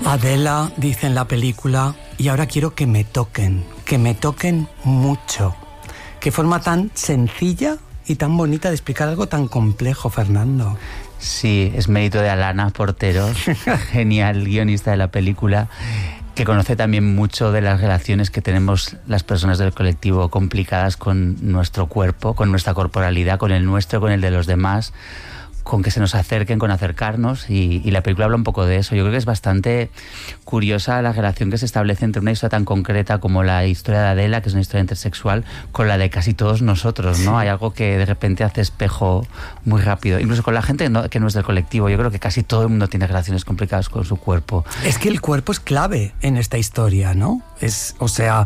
Adela dice en la película: y ahora quiero que me toquen mucho. Qué forma tan sencilla y tan bonita de explicar algo tan complejo, Fernando. Sí, es mérito de Alana Portero, genial guionista de la película, que conoce también mucho de las relaciones que tenemos las personas del colectivo complicadas con nuestro cuerpo, con nuestra corporalidad, con el nuestro, con el de los demás, con que se nos acerquen, con acercarnos, y la película habla un poco de eso. Yo creo que es bastante curiosa la relación que se establece entre una historia tan concreta como la historia de Adela, que es una historia intersexual, con la de casi todos nosotros, ¿no? Sí. Hay algo que de repente hace espejo muy rápido, incluso con la gente que no es del colectivo. Yo creo que casi todo el mundo tiene relaciones complicadas con su cuerpo. Es que el cuerpo es clave en esta historia, ¿no? O sea,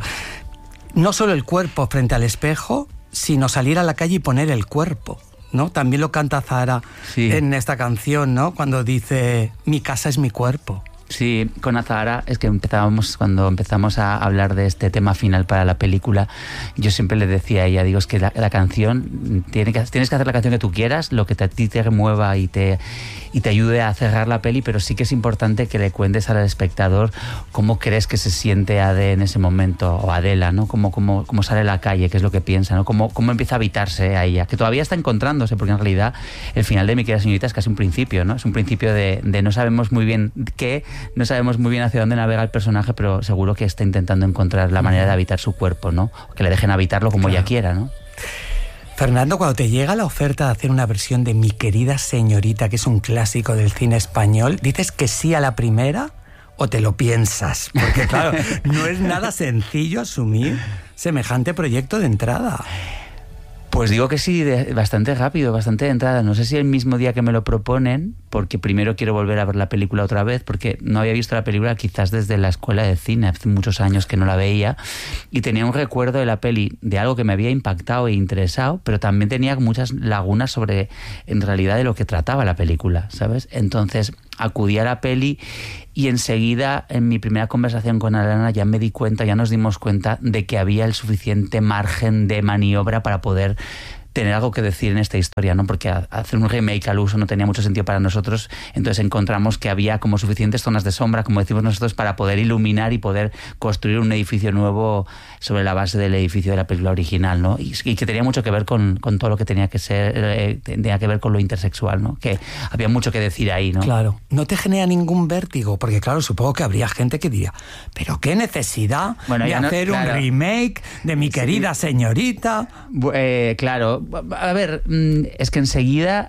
no solo el cuerpo frente al espejo, sino salir a la calle y poner el cuerpo, ¿no? También lo canta Zahara, sí, en esta canción, ¿no? Cuando dice: mi casa es mi cuerpo. Sí, con Zahara es que cuando empezamos a hablar de este tema final para la película, yo siempre le decía a ella, digo, es que la canción, tienes que hacer la canción que tú quieras, lo que a ti te remueva y te ayude a cerrar la peli, pero sí que es importante que le cuentes al espectador cómo crees que se siente Ade en ese momento, o Adela, ¿no? Cómo sale a la calle, qué es lo que piensa, ¿no? Cómo empieza a habitarse a ella, que todavía está encontrándose, porque en realidad el final de Mi querida señorita es casi un principio, ¿no? Es un principio de no sabemos muy bien no sabemos muy bien hacia dónde navega el personaje, pero seguro que está intentando encontrar la manera de habitar su cuerpo, ¿no? O que le dejen habitarlo como ella quiera, ¿no? Fernando, cuando te llega la oferta de hacer una versión de Mi querida señorita, que es un clásico del cine español, ¿dices que sí a la primera o te lo piensas? Porque claro, no es nada sencillo asumir semejante proyecto de entrada. Pues digo que sí, bastante rápido, bastante de entrada. No sé si el mismo día que me lo proponen, porque primero quiero volver a ver la película otra vez, porque no había visto la película quizás desde la escuela de cine, hace muchos años que no la veía, y tenía un recuerdo de la peli, de algo que me había impactado e interesado, pero también tenía muchas lagunas sobre, en realidad, de lo que trataba la película, ¿sabes? Entonces acudí a la peli y enseguida, en mi primera conversación con Alana, ya nos dimos cuenta de que había el suficiente margen de maniobra para poder tener algo que decir en esta historia, ¿no? Porque hacer un remake al uso no tenía mucho sentido para nosotros, entonces encontramos que había como suficientes zonas de sombra, como decimos nosotros, para poder iluminar y poder construir un edificio nuevo sobre la base del edificio de la película original, ¿no? Y que tenía mucho que ver con todo lo que tenía que ver con lo intersexual, ¿no? Que había mucho que decir ahí, ¿no? Claro. ¿No te genera ningún vértigo? Porque claro, supongo que habría gente que diría: ¿pero qué necesidad de hacer un remake de Mi querida señorita? Claro. A ver, es que enseguida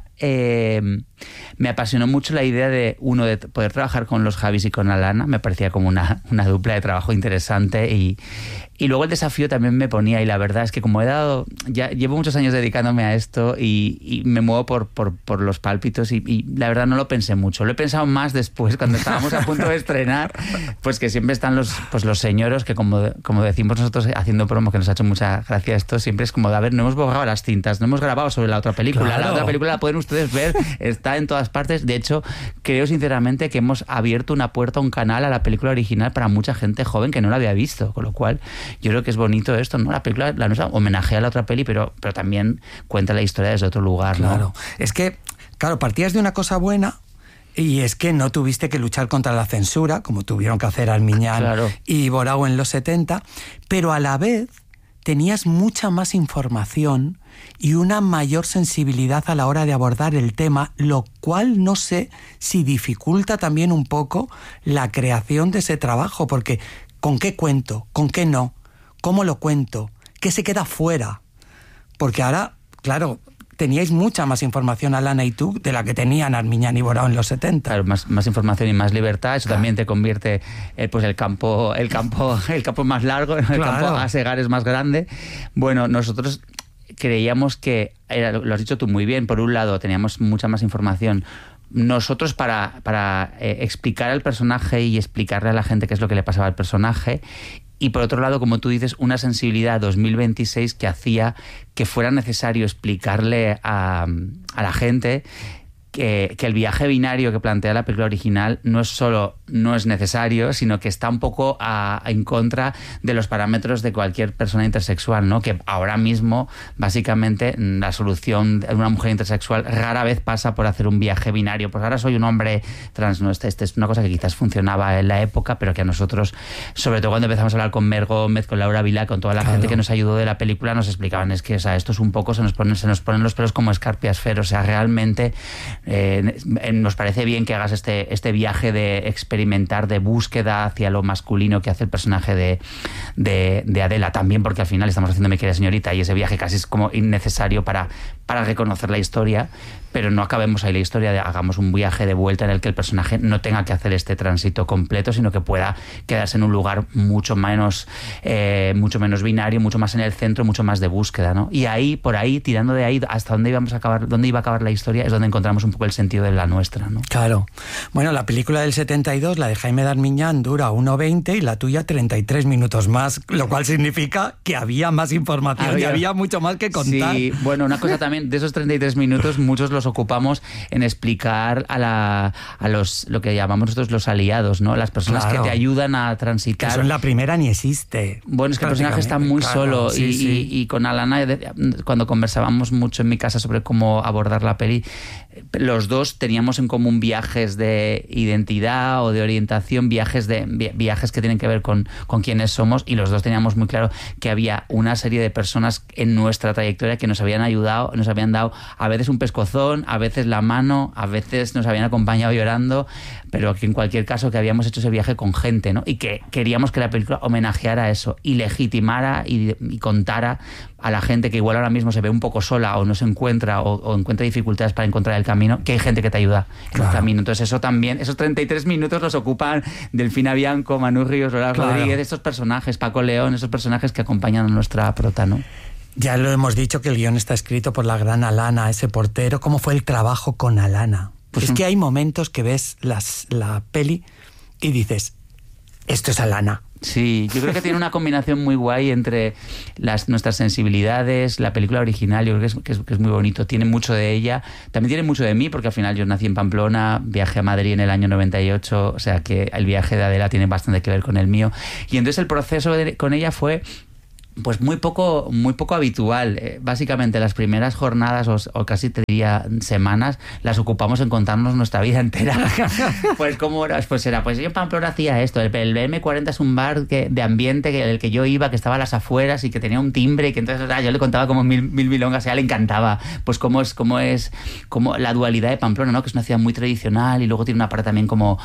me apasionó mucho la idea de poder trabajar con los Javis y con Alana. Me parecía como una dupla de trabajo interesante, y luego el desafío también me ponía, y la verdad es que como ya llevo muchos años dedicándome a esto y me muevo por los pálpitos, y la verdad no lo pensé mucho. Lo he pensado más después, cuando estábamos a punto de estrenar, pues que siempre están los señoros que, como decimos nosotros haciendo promo, que nos ha hecho mucha gracia esto, siempre es como, a ver, no hemos borrado las cintas, no hemos grabado sobre la otra película. Claro. La otra película la pueden ustedes ver, está en todas partes. De hecho, creo sinceramente que hemos abierto una puerta, un canal a la película original para mucha gente joven que no la había visto, con lo cual yo creo que es bonito esto, ¿no? La película, la nuestra, homenajea a la otra peli, pero también cuenta la historia desde otro lugar, ¿no? Claro, es que, claro, partías de una cosa buena, y es que no tuviste que luchar contra la censura, como tuvieron que hacer Armiñán, claro, y Borao en los 70, pero a la vez tenías mucha más información y una mayor sensibilidad a la hora de abordar el tema, lo cual no sé si dificulta también un poco la creación de ese trabajo, porque ¿con qué cuento? ¿Con qué no? ¿Cómo lo cuento? ¿Qué se queda fuera? Porque ahora, claro, teníais mucha más información, Alana y tú, de la que tenían Armiñán y Borao en los 70. Claro, más información y más libertad. Eso también te convierte pues el campo más largo, el campo a segar es más grande. Bueno, nosotros creíamos que, lo has dicho tú muy bien, por un lado teníamos mucha más información nosotros para explicar al personaje y explicarle a la gente qué es lo que le pasaba al personaje, y por otro lado, como tú dices, una sensibilidad 2026 que hacía que fuera necesario explicarle a la gente que el viaje binario que plantea la película original no es necesario, sino que está un poco en contra de los parámetros de cualquier persona intersexual, ¿no? Que ahora mismo, básicamente, la solución de una mujer intersexual rara vez pasa por hacer un viaje binario. Pues ahora soy un hombre trans, ¿no? Este es una cosa que quizás funcionaba en la época, pero que a nosotros, sobre todo cuando empezamos a hablar con Mer Gómez, con Laura Vilá, con toda la gente que nos ayudó de la película, nos explicaban, es que, o sea, esto es un poco, se nos ponen los pelos como escarpias Fer, o sea, realmente nos parece bien que hagas este viaje de experimentar, de búsqueda hacia lo masculino que hace el personaje de Adela, también porque al final estamos haciendo Mi querida señorita y ese viaje casi es como innecesario para reconocer la historia, pero no acabemos ahí la historia, hagamos un viaje de vuelta en el que el personaje no tenga que hacer este tránsito completo, sino que pueda quedarse en un lugar mucho menos binario, mucho más en el centro, mucho más de búsqueda, ¿no? Y ahí, por ahí, tirando de ahí hasta dónde iba a acabar la historia, es donde encontramos un poco el sentido de la nuestra, ¿no? Claro. Bueno, la película del 72, la de Jaime Darmiñán, dura 1:20 y la tuya 33 minutos más, lo cual significa que había más información y había mucho más que contar. Sí, bueno, una cosa también, de esos 33 minutos, muchos los ocupamos en explicar a lo que llamamos nosotros los aliados, ¿no? Las personas que te ayudan a transitar. Que eso en la primera ni existe. Bueno, es que el personaje está muy solo y con Alana, cuando conversábamos mucho en mi casa sobre cómo abordar la peli, los dos teníamos en común viajes de identidad o de orientación, viajes que tienen que ver con quiénes somos, y los dos teníamos muy claro que había una serie de personas en nuestra trayectoria que nos habían ayudado, nos habían dado a veces un pescozón, a veces la mano, a veces nos habían acompañado llorando, pero que en cualquier caso que habíamos hecho ese viaje con gente, ¿no? Y que queríamos que la película homenajeara eso y legitimara y contara a la gente que igual ahora mismo se ve un poco sola o no se encuentra o encuentra dificultades para encontrar el camino, que hay gente que te ayuda en el camino. Entonces eso también, esos 33 minutos los ocupan Delfina Bianco, Manu Ríos, Lola Rodríguez, estos personajes, Paco León, esos personajes que acompañan a nuestra prota, ¿no? Ya lo hemos dicho que el guión está escrito por la gran Alana, ese portero. ¿Cómo fue el trabajo con Alana? Pues es que hay momentos que ves la peli y dices, esto es Alana. Sí, yo creo que tiene una combinación muy guay entre nuestras sensibilidades, la película original, yo creo que es muy bonito, tiene mucho de ella, también tiene mucho de mí, porque al final yo nací en Pamplona, viajé a Madrid en el año 98, o sea que el viaje de Adela tiene bastante que ver con el mío, y entonces el proceso con ella fue pues muy poco habitual. Básicamente las primeras jornadas o casi te diría semanas las ocupamos en contarnos nuestra vida entera. Pues cómo era, pues yo en Pamplona hacía esto, el M40 es un bar de ambiente el que yo iba, que estaba a las afueras y que tenía un timbre y que entonces yo le contaba como mil milongas, a ella le encantaba pues cómo es la dualidad de Pamplona, ¿no? Que es una ciudad muy tradicional y luego tiene una parte también como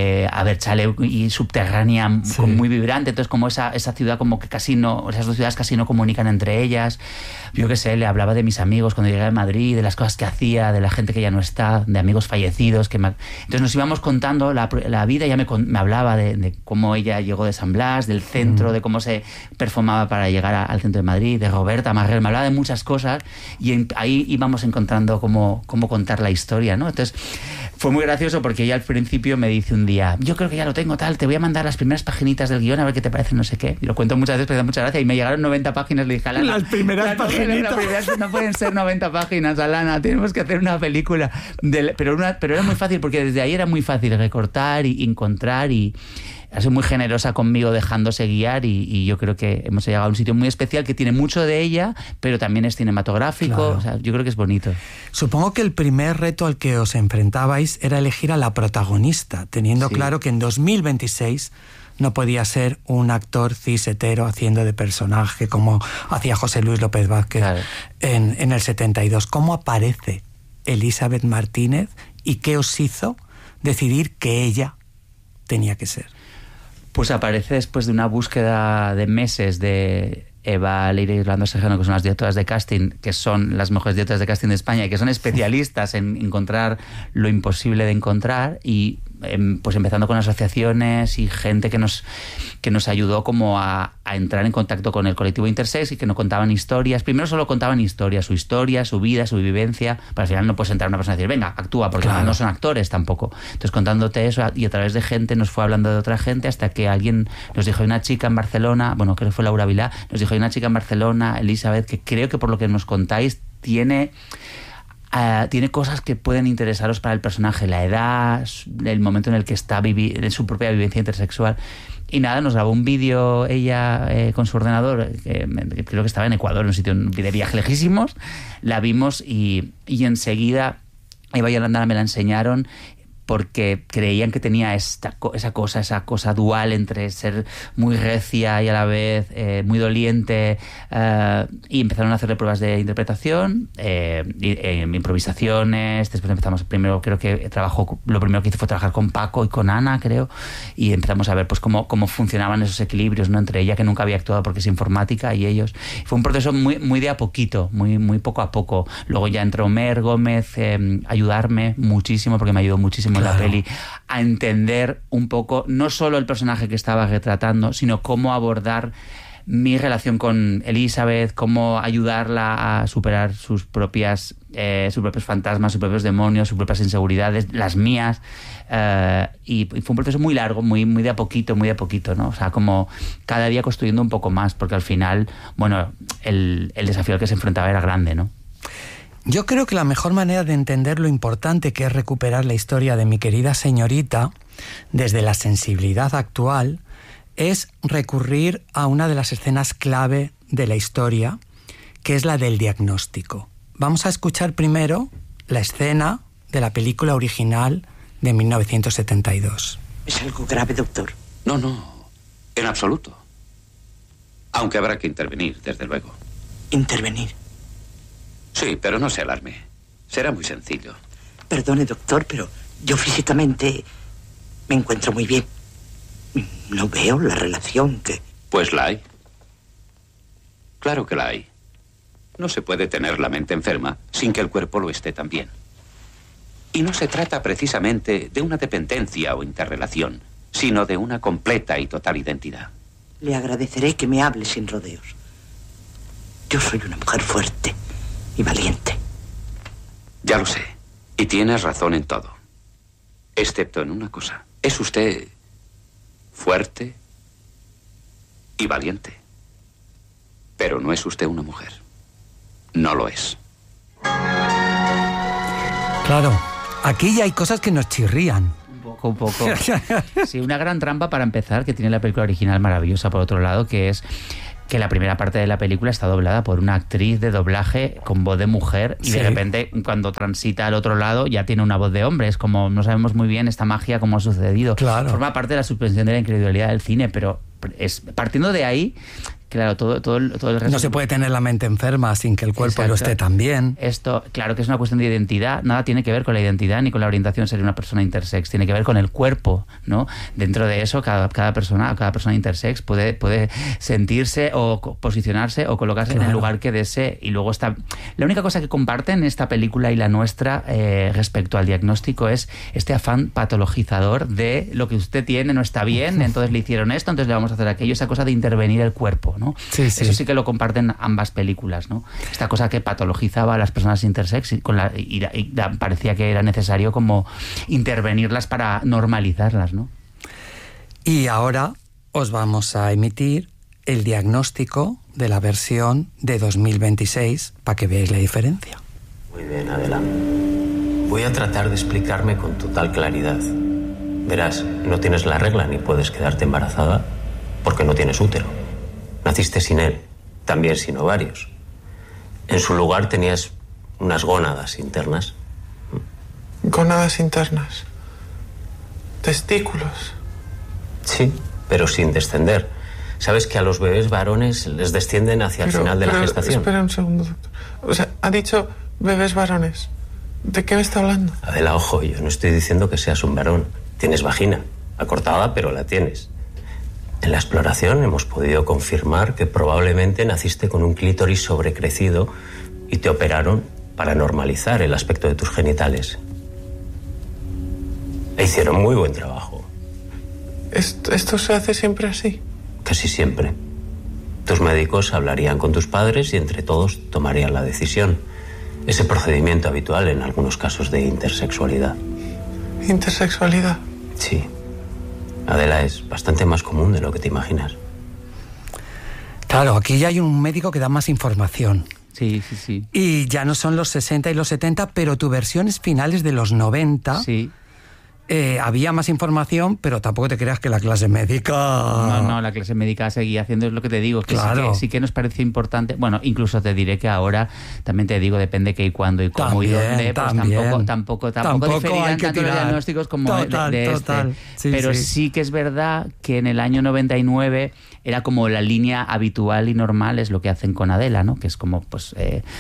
chale y subterránea, muy vibrante, entonces como esa ciudad como que casi no, esas dos ciudades casi no comunican entre ellas. Yo qué sé, le hablaba de mis amigos cuando llegué a Madrid, de las cosas que hacía, de la gente que ya no está, de amigos fallecidos. Entonces nos íbamos contando la vida. Ella me hablaba de cómo ella llegó de San Blas, del centro, de cómo se perfumaba para llegar al centro de Madrid, de Roberta Marrel. Me hablaba de muchas cosas y ahí íbamos encontrando cómo contar la historia, ¿no? Entonces fue muy gracioso porque ella al principio me dice un día, yo creo que ya lo tengo tal, te voy a mandar las primeras paginitas del guión a ver qué te parece, no sé qué. Y lo cuento muchas veces, pero da mucha gracia. Y me llegaron 90 páginas, le dije, Alana, las primeras paginitas. No pueden ser 90 páginas, Alana, tenemos que hacer una película. Pero era muy fácil, porque desde ahí era muy fácil recortar y encontrar, y ha sido muy generosa conmigo dejándose guiar, y yo creo que hemos llegado a un sitio muy especial que tiene mucho de ella, pero también es cinematográfico. Claro. O sea, yo creo que es bonito. Supongo que el primer reto al que os enfrentabais era elegir a la protagonista, teniendo claro que en 2026 no podía ser un actor cis hetero haciendo de personaje como hacía José Luis López Vázquez en el 72. ¿Cómo aparece Elizabeth Martínez y qué os hizo decidir que ella tenía que ser? Pues aparece después de una búsqueda de meses de Eva Leire y Orlando Serrano, que son las directoras de casting, que son las mejores directoras de casting de España y que son especialistas en encontrar lo imposible de encontrar, y pues empezando con asociaciones y gente que nos ayudó como a entrar en contacto con el colectivo intersex y que nos contaban historias. Primero solo contaban historias, su vida, su vivencia, pero al final no puedes entrar a una persona y decir, venga, actúa, porque no son actores tampoco. Entonces contándote eso, y a través de gente nos fue hablando de otra gente, hasta que alguien nos dijo, hay una chica en Barcelona, bueno, creo que fue Laura Vilá, nos dijo, hay una chica en Barcelona, Elizabeth, que creo que por lo que nos contáis tiene tiene cosas que pueden interesaros para el personaje, la edad, el momento en el que está en su propia vivencia intersexual. Y nada, nos grabó un vídeo ella con su ordenador, creo que estaba en Ecuador, en un sitio de viaje lejísimos. La vimos y enseguida Eva y Yolanda me la enseñaron, porque creían que tenía esa cosa dual entre ser muy recia y a la vez muy doliente, y empezaron a hacerle pruebas de interpretación, improvisaciones. Después primero creo que lo primero que hizo fue trabajar con Paco y con Ana, creo, y empezamos a ver pues cómo funcionaban esos equilibrios, ¿no?, entre ella, que nunca había actuado porque es informática, y ellos. Fue un proceso muy de a poquito, muy poco a poco. Luego ya entró Mer Gómez a ayudarme muchísimo, porque me ayudó muchísimo la peli a entender un poco no solo el personaje que estaba retratando, sino cómo abordar mi relación con Elizabeth, cómo ayudarla a superar sus propios fantasmas, sus propios demonios, sus propias inseguridades, las mías, y fue un proceso muy largo, muy de a poquito, ¿no? O sea, como cada día construyendo un poco más, porque al final, bueno, el desafío al que se enfrentaba era grande, ¿no? Yo creo que la mejor manera de entender lo importante que es recuperar la historia de mi querida señorita desde la sensibilidad actual es recurrir a una de las escenas clave de la historia, que es la del diagnóstico. Vamos a escuchar primero la escena de la película original de 1972. ¿Es algo grave, doctor? No, en absoluto. Aunque habrá que intervenir, desde luego. ¿Intervenir? Sí, pero no se alarme. Será muy sencillo. Perdone, doctor, pero yo físicamente me encuentro muy bien. No veo la relación que... Pues la hay. Claro que la hay. No se puede tener la mente enferma sin que el cuerpo lo esté también. Y no se trata precisamente de una dependencia o interrelación, sino de una completa y total identidad. Le agradeceré que me hable sin rodeos. Yo soy una mujer fuerte y valiente. Ya lo sé. Y tienes razón en todo. Excepto en una cosa. Es usted fuerte y valiente. Pero no es usted una mujer. No lo es. Claro, aquí ya hay cosas que nos chirrían. Un poco. Sí, una gran trampa para empezar que tiene la película original, maravillosa por otro lado, que es que la primera parte de la película está doblada por una actriz de doblaje con voz de mujer, y de repente cuando transita al otro lado ya tiene una voz de hombre. Es como, no sabemos muy bien esta magia cómo ha sucedido. Claro. Forma parte de la suspensión de la incredulidad del cine, pero partiendo de ahí, claro, todo el resto... No se puede tener la mente enferma sin que el cuerpo lo esté también. Esto, claro que es una cuestión de identidad. Nada tiene que ver con la identidad ni con la orientación ser una persona intersex. Tiene que ver con el cuerpo, ¿no? Dentro de eso, cada persona intersex puede sentirse o posicionarse o colocarse en el lugar que desee. Y luego está... La única cosa que comparten esta película y la nuestra respecto al diagnóstico es este afán patologizador de lo que usted tiene no está bien, entonces le hicieron esto, entonces le vamos a hacer aquello. Esa cosa de intervenir el cuerpo, ¿no? Sí. Eso sí que lo comparten ambas películas, ¿no? Esta cosa que patologizaba a las personas intersex y parecía que era necesario como intervenirlas para normalizarlas, ¿no? Y ahora os vamos a emitir el diagnóstico de la versión de 2026 para que veáis la diferencia. Muy bien, Adela. Voy a tratar de explicarme con total claridad. Verás, no tienes la regla ni puedes quedarte embarazada porque no tienes útero. Naciste sin él, también sin ovarios. En su lugar tenías unas gónadas internas. ¿Gónadas internas? ¿Testículos? Sí, pero sin descender. Sabes que a los bebés varones les descienden hacia el final de la gestación. Espera un segundo, doctor. O sea, ha dicho bebés varones. ¿De qué me está hablando? Adela, ojo, yo no estoy diciendo que seas un varón. Tienes vagina, acortada, pero la tienes. En la exploración hemos podido confirmar que probablemente naciste con un clítoris sobrecrecido y te operaron para normalizar el aspecto de tus genitales. E hicieron muy buen trabajo. ¿Esto se hace siempre así? Casi siempre. Tus médicos hablarían con tus padres y entre todos tomarían la decisión. Ese procedimiento habitual en algunos casos de intersexualidad. ¿Intersexualidad? Sí. Adela, es bastante más común de lo que te imaginas. Claro, aquí ya hay un médico que da más información. Sí, sí, sí. Y ya no son los 60 y los 70, pero tu versión es finales de los 90. Sí. Había más información, pero tampoco te creas que la clase médica... No, la clase médica seguía haciendo, es lo que te digo, que claro. sí que nos pareció importante. Bueno, incluso te diré que ahora, también te digo, depende qué y cuándo y cómo también, y dónde, pues tampoco diferirán tanto los diagnósticos como total. Sí, pero sí que es verdad que en el año 99 era como la línea habitual y normal, es lo que hacen con Adela, ¿no? Que es como, pues,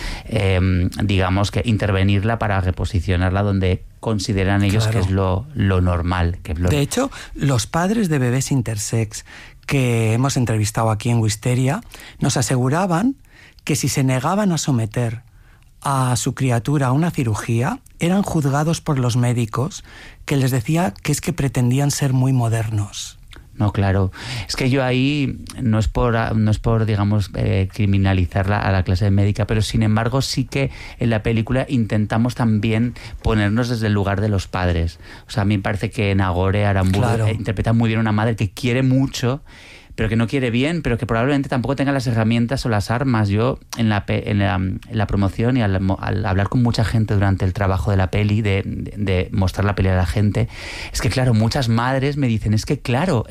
digamos que intervenirla para reposicionarla donde consideran ellos que es lo normal. De hecho, los padres de bebés intersex que hemos entrevistado aquí en Wisteria nos aseguraban que si se negaban a someter a su criatura a una cirugía, eran juzgados por los médicos, que les decía que es que pretendían ser muy modernos. No, claro. Es que yo ahí no es por digamos, criminalizar a la clase médica, pero sin embargo sí que en la película intentamos también ponernos desde el lugar de los padres. O sea, a mí me parece que Nagore Aramburu interpreta muy bien una madre que quiere mucho, pero que no quiere bien, pero que probablemente tampoco tenga las herramientas o las armas. Yo en la promoción y al hablar con mucha gente durante el trabajo de la peli, de mostrar la peli a la gente, es que claro, muchas madres me dicen, es que claro,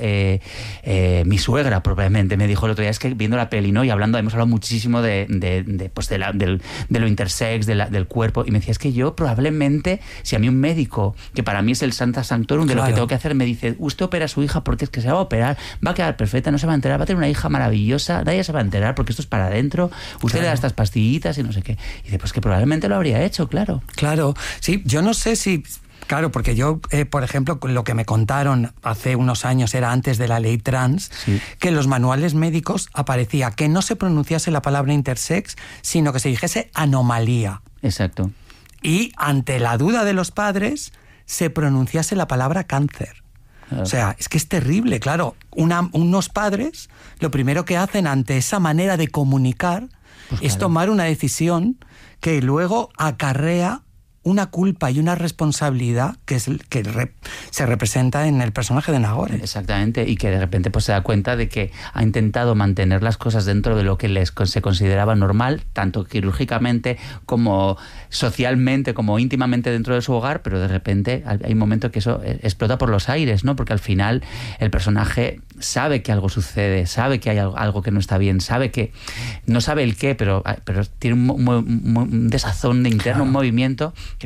mi suegra probablemente me dijo el otro día, es que viendo la peli, ¿no? Y hemos hablado muchísimo de lo intersex, del cuerpo, y me decía, es que yo probablemente, si a mí un médico, que para mí es el Santa Sanctorum de lo que tengo que hacer, me dice, usted opera a su hija porque es que se va a operar, va a quedar perfecta, no se va a enterar, va a tener una hija maravillosa, nadie se va a enterar porque esto es para adentro, usted le da estas pastillitas y no sé qué. Y dice, pues que probablemente lo habría hecho, claro. Claro, sí, yo no sé si... Claro, porque yo, por ejemplo, lo que me contaron hace unos años, era antes de la ley trans, que en los manuales médicos aparecía que no se pronunciase la palabra intersex, sino que se dijese anomalía. Exacto. Y ante la duda de los padres, se pronunciase la palabra cáncer. O sea, es que es terrible, claro. Unos padres, lo primero que hacen ante esa manera de comunicar es tomar una decisión que luego acarrea una culpa y una responsabilidad que se representa en el personaje de Nagore. Exactamente, y que de repente pues se da cuenta de que ha intentado mantener las cosas dentro de lo que se consideraba normal, tanto quirúrgicamente como socialmente, como íntimamente dentro de su hogar, pero de repente hay un momento que eso explota por los aires, ¿no? Porque al final el personaje sabe que algo sucede, sabe que hay algo que no está bien, sabe que no sabe el qué, pero tiene un desazón interno, un movimiento que